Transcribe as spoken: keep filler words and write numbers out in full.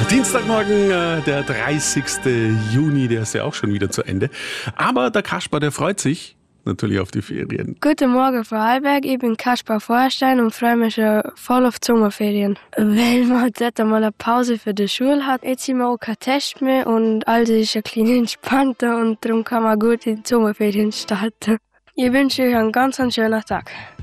Dienstagmorgen, äh, der dreißigste Juni, der ist ja auch schon wieder zu Ende. Aber der Kasper, der freut sich natürlich auf die Ferien. Guten Morgen, Frau Hallberg. Ich bin Kaspar Feuerstein und freue mich schon voll auf die Sommerferien. Weil man jetzt einmal eine Pause für die Schule hat, jetzt sind wir auch kein Test mehr und alles ist ein bisschen entspannter und darum kann man gut in die Sommerferien starten. Ich wünsche euch einen ganz einen schönen Tag.